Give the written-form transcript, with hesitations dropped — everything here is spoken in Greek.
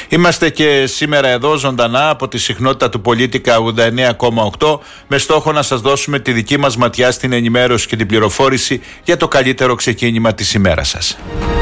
Είμαστε και σήμερα εδώ ζωντανά από τη συχνότητα του Πολίτικα 89,8 με στόχο να σας δώσουμε τη δική μας ματιά στην ενημέρωση και την πληροφόρηση για το καλύτερο ξεκίνημα της ημέρας σας.